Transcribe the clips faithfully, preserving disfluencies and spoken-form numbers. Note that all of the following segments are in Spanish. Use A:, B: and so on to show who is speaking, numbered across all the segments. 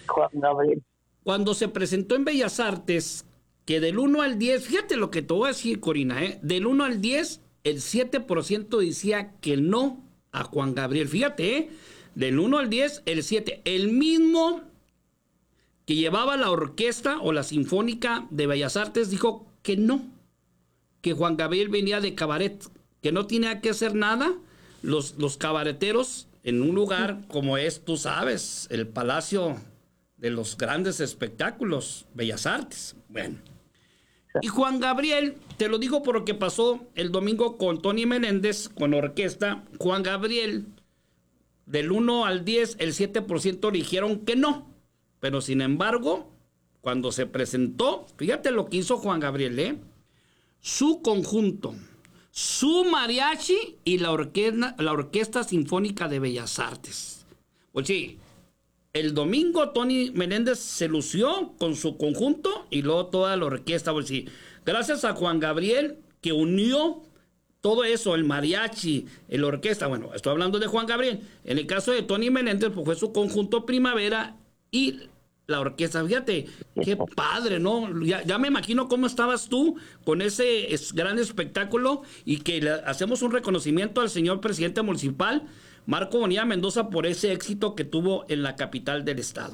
A: Juan Gabriel.
B: Cuando se presentó en Bellas Artes, que del uno al diez, fíjate lo que te voy a decir, Corina, ¿eh? Del uno al diez, el siete por ciento decía que no a Juan Gabriel. Fíjate, ¿eh? Del uno al diez, el siete. El mismo que llevaba la orquesta o la sinfónica de Bellas Artes dijo que no, que Juan Gabriel venía de cabaret, que no tenía que hacer nada. Los, los cabareteros en un lugar como es, tú sabes, el Palacio de los Grandes Espectáculos, Bellas Artes. Bueno. Y Juan Gabriel, te lo digo por lo que pasó el domingo con Tony Meléndez, con orquesta. Juan Gabriel, del uno al diez, el siete por ciento dijeron que no. Pero sin embargo, cuando se presentó, fíjate lo que hizo Juan Gabriel, ¿eh? Su conjunto, su mariachi y la orquesta, la Orquesta Sinfónica de Bellas Artes. Pues sí, el domingo Tony Meléndez se lució con su conjunto y luego toda la orquesta. Pues sí, gracias a Juan Gabriel que unió todo eso, el mariachi, la orquesta. Bueno, estoy hablando de Juan Gabriel. En el caso de Tony Meléndez, pues fue su conjunto Primavera y la orquesta. Fíjate, qué padre, ¿no? Ya, ya me imagino cómo estabas tú con ese es, gran espectáculo y que le hacemos un reconocimiento al señor presidente municipal, Marco Bonilla Mendoza, por ese éxito que tuvo en la capital del estado.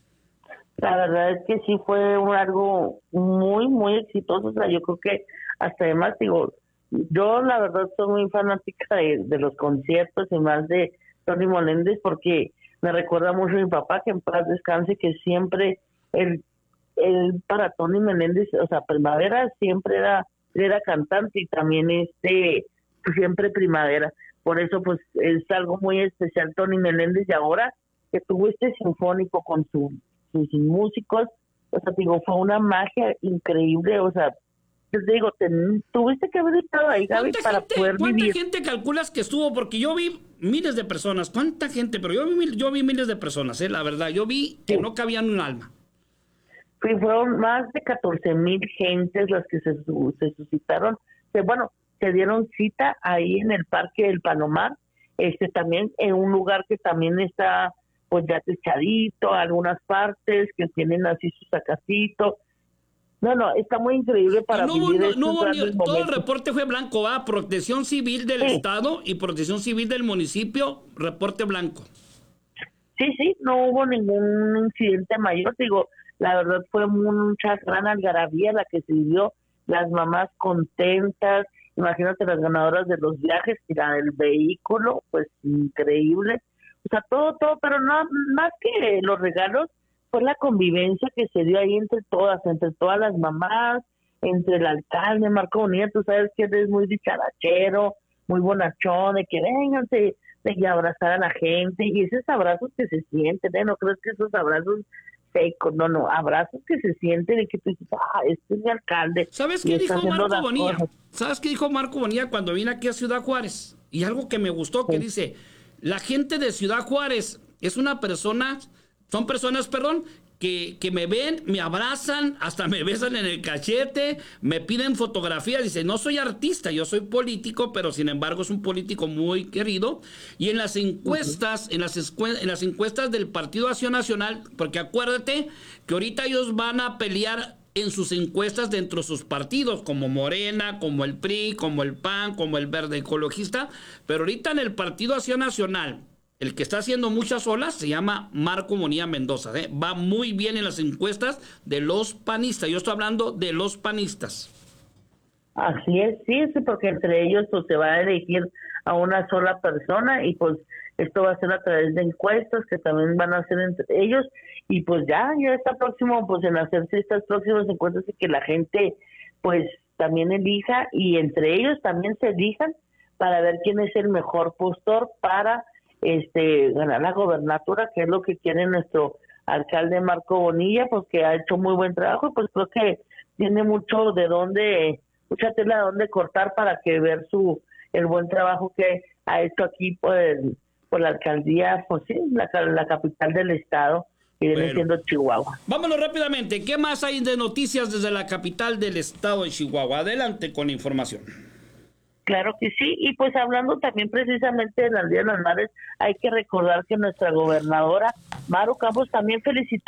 A: La verdad es que sí fue un, algo muy, muy exitoso. O sea, yo creo que hasta además, digo, yo la verdad soy muy fanática de, de los conciertos y más de Tony Meléndez porque me recuerda mucho a mi papá, que en paz descanse, que siempre él, él para Tony Meléndez, o sea, Primavera siempre era, era cantante y también este, siempre Primavera. Por eso pues es algo muy especial Tony Meléndez y ahora que tuvo este sinfónico con su, sus músicos, o sea, digo, fue una magia increíble, o sea, te digo, te, tuviste que haber estado ahí, Gaby, para
B: gente,
A: poder
B: ¿cuánta
A: vivir.
B: gente calculas que estuvo? Porque yo vi miles de personas. ¿Cuánta gente? Pero yo vi, yo vi miles de personas, ¿eh? La verdad. Yo vi que sí. No cabía ni un alma.
A: Sí, fueron más de catorce mil gentes las que se, se suscitaron. Que, bueno, se dieron cita ahí en el Parque del Palomar. Este también en un lugar que también está, pues ya techadito, algunas partes que tienen así su sacacito. No, no, está muy increíble para
B: no,
A: vivir
B: no,
A: estos
B: no,
A: grandes
B: no, todo el
A: momentos.
B: reporte fue blanco, ¿va? Protección Civil del
A: Sí.
B: Estado y Protección Civil del municipio, reporte blanco.
A: Sí, sí, no hubo ningún incidente mayor, digo, la verdad fue mucha gran algarabía la que se vivió, las mamás contentas, imagínate las ganadoras de los viajes y la del vehículo, pues increíble, o sea, todo, todo, pero no más que los regalos, fue la convivencia que se dio ahí entre todas, entre todas las mamás, entre el alcalde, Marco Bonilla, tú sabes que él es muy dicharachero, muy bonachón, de que vénganse, de que abrazar a la gente, y esos abrazos que se sienten, ¿eh? No crees que esos abrazos secos, no, no, abrazos que se sienten y que tú dices, ah, este es mi alcalde.
B: ¿Sabes qué dijo Marco Bonilla? Cosas. ¿Sabes qué dijo Marco Bonilla cuando vine aquí a Ciudad Juárez? Y algo que me gustó, que sí. Dice, la gente de Ciudad Juárez es una persona... Son personas, perdón, que, que me ven, me abrazan, hasta me besan en el cachete, me piden fotografías. Dice, no soy artista, yo soy político, pero sin embargo es un político muy querido. Y en las encuestas, uh-huh. en, las escue- en las encuestas del Partido Acción Nacional, porque acuérdate que ahorita ellos van a pelear en sus encuestas dentro de sus partidos, como Morena, como el P R I, como el P A N, como el Verde Ecologista, pero ahorita en el Partido Acción Nacional, el que está haciendo muchas olas se llama Marco Bonilla Mendoza, ¿eh? Va muy bien en las encuestas de los panistas. Yo estoy hablando de los panistas.
A: Así es, sí, sí, porque entre ellos pues se va a elegir a una sola persona y pues esto va a ser a través de encuestas que también van a hacer entre ellos y pues ya, ya está próximo pues en hacerse estas próximas encuestas y que la gente pues también elija y entre ellos también se elijan para ver quién es el mejor postor para este ganar la gobernatura, que es lo que quiere nuestro alcalde Marco Bonilla, pues que ha hecho muy buen trabajo y pues creo que tiene mucho de dónde, mucha tela de dónde cortar para que ver su el buen trabajo que ha hecho aquí por, el, por la alcaldía, pues sí, la, la capital del estado, que viene bueno. siendo Chihuahua.
B: Vámonos rápidamente, ¿qué más hay de noticias desde la capital del estado de Chihuahua? Adelante con la información.
A: Claro que sí, y pues hablando también precisamente del Día de las Madres, hay que recordar que nuestra gobernadora, Maru Campos, también felicitó